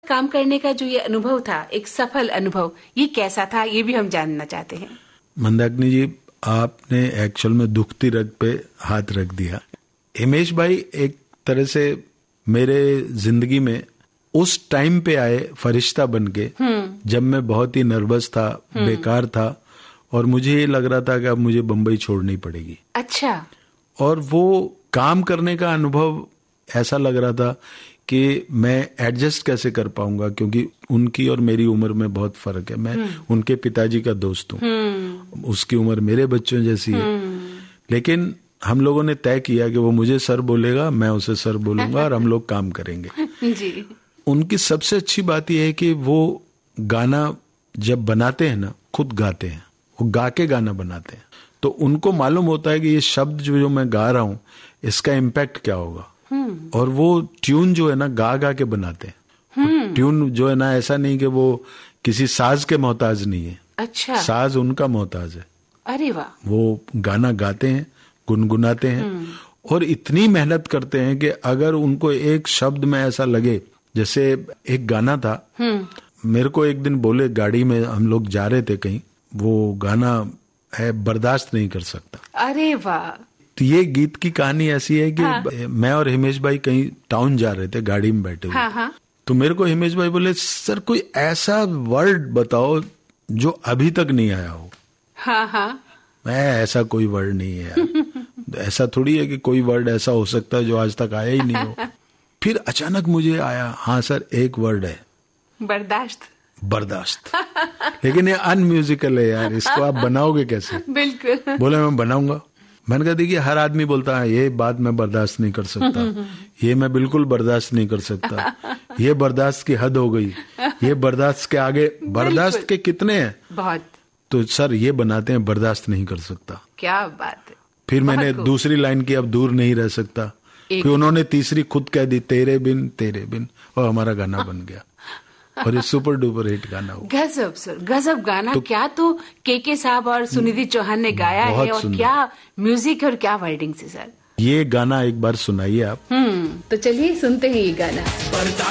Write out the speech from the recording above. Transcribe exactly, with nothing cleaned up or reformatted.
काम करने का जो ये अनुभव था, एक सफल अनुभव, ये कैसा था, ये भी हम जानना चाहते हैं। मंदाकिनी जी, आपने एक्चुअल में दुखती रग पे हाथ रख दिया। हिमेश भाई एक तरह से मेरे जिंदगी में उस टाइम पे आए फरिश्ता बन के, जब मैं बहुत ही नर्वस था, बेकार था, और मुझे ये लग रहा था कि अब मुझे बम्बई छोड़नी पड़ेगी। अच्छा। और वो काम करने का अनुभव ऐसा लग रहा था कि मैं एडजस्ट कैसे कर पाऊंगा, क्योंकि उनकी और मेरी उम्र में बहुत फर्क है। मैं उनके पिताजी का दोस्त हूँ, उसकी उम्र मेरे बच्चों जैसी है। लेकिन हम लोगों ने तय किया कि वो मुझे सर बोलेगा, मैं उसे सर बोलूंगा, और हम लोग काम करेंगे। जी। उनकी सबसे अच्छी बात यह है कि वो गाना जब बनाते हैं ना, खुद गाते हैं, वो गा के गाना बनाते हैं। तो उनको मालूम होता है कि ये शब्द जो जो मैं गा रहा हूँ, इसका इम्पैक्ट क्या होगा। और वो ट्यून जो है ना, गा गा के बनाते हैं। ट्यून जो है ना, ऐसा नहीं कि वो किसी साज के मोहताज नहीं है। अच्छा। साज उनका मोहताज है। अरे वाह। वो गाना गाते हैं, गुनगुनाते हैं, और इतनी मेहनत करते हैं कि अगर उनको एक शब्द में ऐसा लगे, जैसे एक गाना था, मेरे को एक दिन बोले, गाड़ी में हम लोग जा रहे थे कहीं, वो गाना है बर्दाश्त नहीं कर सकता। अरे वाह। तो ये गीत की कहानी ऐसी है कि हाँ। मैं और हिमेश भाई कहीं टाउन जा रहे थे, गाड़ी में बैठे हुए। हाँ हाँ। तो मेरे को हिमेश भाई बोले, सर कोई ऐसा वर्ड बताओ जो अभी तक नहीं आया हो। हाँ हाँ। मैं, ऐसा कोई वर्ड नहीं है यार। ऐसा थोड़ी है कि कोई वर्ड ऐसा हो सकता है जो आज तक आया ही नहीं हो। फिर अचानक मुझे आया, हाँ सर एक वर्ड है, बर्दाश्त। बर्दाश्त। लेकिन ये अनम्यूजिकल है यार, इसको आप बनाओगे कैसे? बिल्कुल। बोले मैं बनाऊंगा। मैंने कहा देखिए, हर आदमी बोलता है ये बात मैं बर्दाश्त नहीं कर सकता, ये मैं बिल्कुल बर्दाश्त नहीं कर सकता, ये बर्दाश्त की हद हो गई, ये बर्दाश्त के आगे, बर्दाश्त के कितने हैं? बहुत। तो सर ये बनाते हैं बर्दाश्त नहीं कर सकता। क्या बात है। फिर मैंने दूसरी लाइन की, अब दूर नहीं रह सकता। फिर उन्होंने तीसरी खुद कह दी, तेरे बिन तेरे बिन, और हमारा गाना बन गया। और ये सुपर डुपर हिट गाना हुआ। गजब सर, गजब गाना। तो क्या तो केके साहब और सुनिधि चौहान ने गाया है, और क्या म्यूजिक और क्या वर्डिंग से सर। ये गाना एक बार सुनाइए आप। हम्म तो चलिए सुनते हैं ये गाना।